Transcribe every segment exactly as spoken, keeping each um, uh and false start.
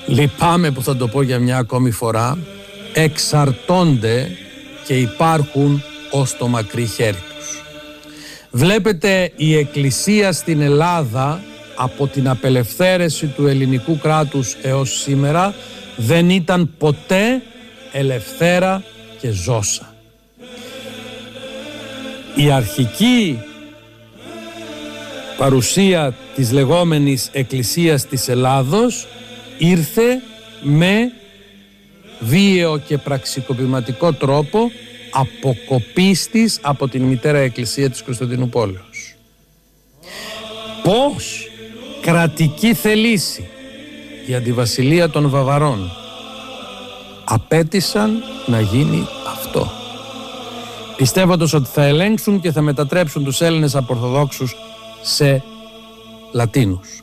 λυπάμαι που θα το πω για μια ακόμη φορά, εξαρτώνται και υπάρχουν ως το μακρύ χέρι τους. Βλέπετε, η Εκκλησία στην Ελλάδα από την απελευθέρωση του ελληνικού κράτους έως σήμερα δεν ήταν ποτέ ελευθέρα και ζώσα. Η αρχική παρουσία της λεγόμενης Εκκλησίας της Ελλάδος ήρθε με βίαιο και πραξικοπηματικό τρόπο αποκοπής της από την μητέρα Εκκλησία της Κωνσταντινούπολεως. Πώς κρατική θελήση η αντιβασιλεία των Βαβαρών απέτησαν να γίνει αυτό, πιστεύοντας ότι θα ελέγξουν και θα μετατρέψουν τους Έλληνες απορθοδόξους σε Λατίνους.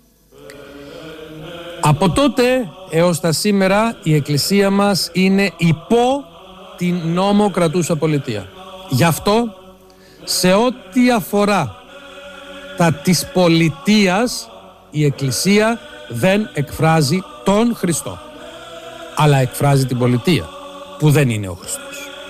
Από τότε έως τα σήμερα η Εκκλησία μας είναι υπό την νόμο κρατούσα πολιτεία. Γι' αυτό σε ό,τι αφορά τα της πολιτείας η Εκκλησία δεν εκφράζει τον Χριστό, αλλά εκφράζει την πολιτεία που δεν είναι ο Χριστός.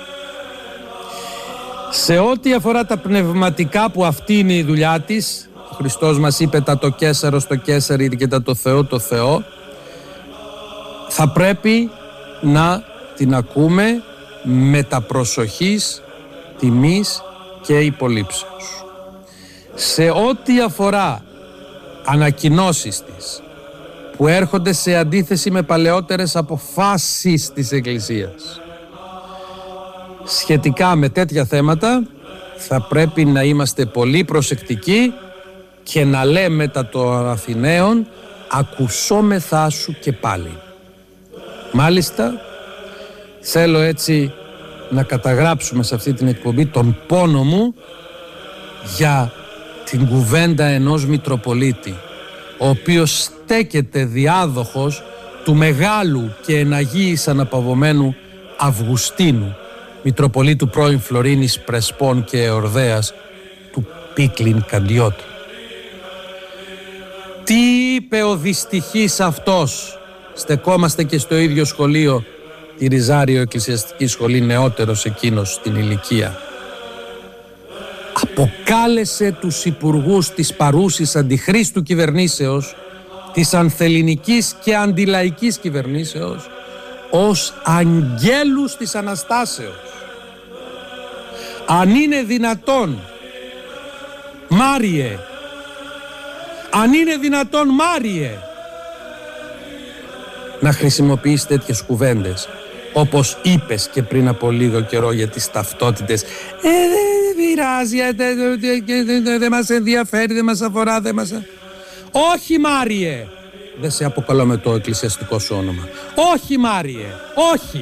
Σε ό,τι αφορά τα πνευματικά, που αυτή είναι η δουλειά της, ο Χριστός μας είπε τα το Καίσαρο στο Καίσαρι και τα το Θεό το Θεό, θα πρέπει να την ακούμε με τα προσοχής, τιμής και υπολείψεως. Σε ό,τι αφορά ανακοινώσεις της που έρχονται σε αντίθεση με παλαιότερες αποφάσεις της Εκκλησίας σχετικά με τέτοια θέματα, θα πρέπει να είμαστε πολύ προσεκτικοί και να λέμε τα των Αθηναίων «ακουσόμεθά σου και πάλι». Μάλιστα, θέλω έτσι να καταγράψουμε σε αυτή την εκπομπή τον πόνο μου για την κουβέντα ενός Μητροπολίτη, ο οποίος στέκεται διάδοχος του μεγάλου και εναγίης αναπαυωμένου Αυγουστίνου, Μητροπολίτου πρώην Φλωρίνης, Πρεσπών και Εορδέας, του Πίκλιν Καντιώτου. Τι είπε ο δυστυχής αυτός? Στεκόμαστε και στο ίδιο σχολείο, τη Ριζάριο Εκκλησιαστική Σχολή, νεότερος εκείνος στην ηλικία. Αποκάλεσε τους υπουργούς της παρούσης αντιχρίστου κυβερνήσεως, της ανθελληνικής και αντιλαϊκής κυβερνήσεως, ως αγγέλους της Αναστάσεως. Αν είναι δυνατόν, Μάριε, αν είναι δυνατόν, Μάριε, να χρησιμοποιείς τέτοιες κουβέντες, όπως είπες και πριν από λίγο καιρό για τις ταυτότητες. Ε, δεν πειράζει, δεν μας ενδιαφέρει, δεν μας αφορά, δεν μας... Όχι, Μάριε, δεν σε αποκαλώ με το εκκλησιαστικό σου όνομα. Όχι, Μάριε, όχι.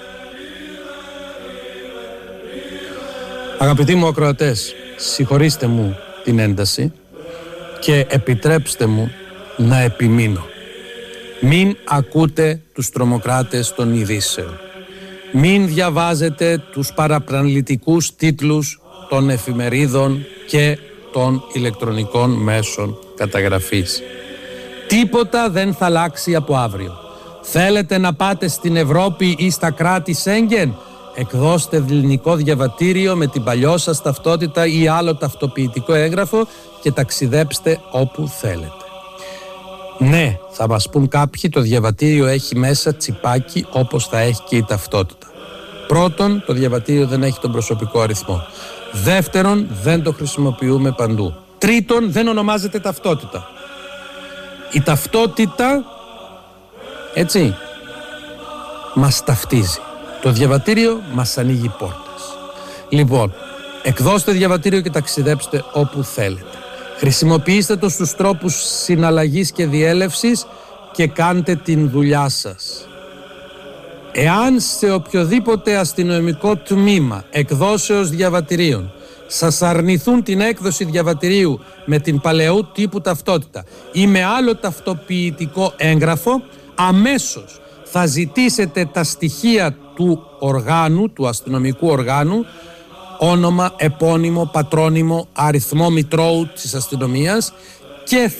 Αγαπητοί μου ακροατές, συγχωρήστε μου την ένταση και επιτρέψτε μου να επιμείνω. Μην ακούτε τους τρομοκράτες των ειδήσεων. Μην διαβάζετε τους παραπλανητικούς τίτλους των εφημερίδων και των ηλεκτρονικών μέσων καταγραφής. Τίποτα δεν θα αλλάξει από αύριο. Θέλετε να πάτε στην Ευρώπη ή στα κράτη Σέγγεν? Εκδώστε ελληνικό διαβατήριο με την παλιό σας ταυτότητα ή άλλο ταυτοποιητικό έγγραφο και ταξιδέψτε όπου θέλετε. Ναι, θα μας πούν κάποιοι, το διαβατήριο έχει μέσα τσιπάκι όπως θα έχει και η ταυτότητα. Πρώτον, το διαβατήριο δεν έχει τον προσωπικό αριθμό. Δεύτερον, δεν το χρησιμοποιούμε παντού. Τρίτον, δεν ονομάζεται ταυτότητα. Η ταυτότητα, έτσι, μας ταυτίζει. Το διαβατήριο μας ανοίγει πόρτες. Λοιπόν, εκδώστε διαβατήριο και ταξιδέψτε όπου θέλετε. Χρησιμοποιήστε το στους τρόπους συναλλαγής και διέλευσης και κάντε την δουλειά σας. Εάν σε οποιοδήποτε αστυνομικό τμήμα εκδόσεως διαβατηρίων σας αρνηθούν την έκδοση διαβατηρίου με την παλαιού τύπου ταυτότητα ή με άλλο ταυτοποιητικό έγγραφο, αμέσως θα ζητήσετε τα στοιχεία του οργάνου, του αστυνομικού οργάνου, όνομα, επώνυμο, πατρόνυμο, αριθμό μητρώου της αστυνομίας και